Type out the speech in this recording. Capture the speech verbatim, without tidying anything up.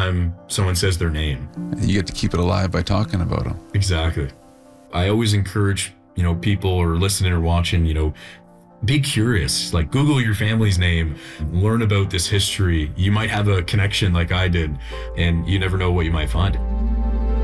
time someone says their name. You get to keep it alive by talking about them. Exactly. I always encourage, you know, people or listening or watching, you know, be curious. Like, Google your family's name, learn about this history. You might have a connection like I did, and you never know what you might find.